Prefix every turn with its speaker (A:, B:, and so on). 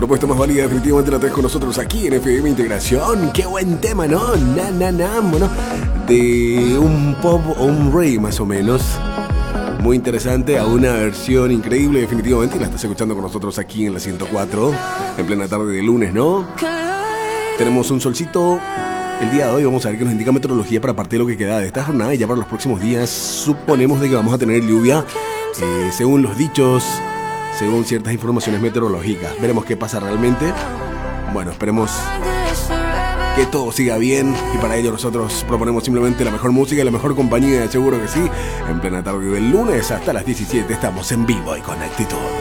A: propuesta más válida definitivamente la traes con nosotros aquí en FM Integración. Qué buen tema, ¿no? Bueno, de un pop o un reggae más o menos. Muy interesante, a una versión increíble definitivamente, y la estás escuchando con nosotros aquí en la 104, en plena tarde de lunes, ¿no? Tenemos un solcito el día de hoy. Vamos a ver qué nos indica meteorología para parte de lo que queda de esta jornada, y ya para los próximos días suponemos de que vamos a tener lluvia, según los dichos, según ciertas informaciones meteorológicas. Veremos qué pasa realmente. Bueno, esperemos que todo siga bien, y para ello nosotros proponemos simplemente la mejor música y la mejor compañía, seguro que sí. En plena tarde del lunes hasta las 17 estamos en vivo y con actitud.